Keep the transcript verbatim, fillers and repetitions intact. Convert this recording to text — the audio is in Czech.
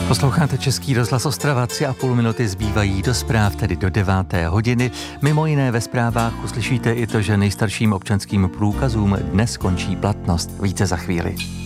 Posloucháte Český rozhlas Ostrava, tři a půl minuty zbývají do zpráv, tedy do deváté hodiny. Mimo jiné ve zprávách uslyšíte i to, že nejstarším občanským průkazům dnes končí platnost. Více za chvíli.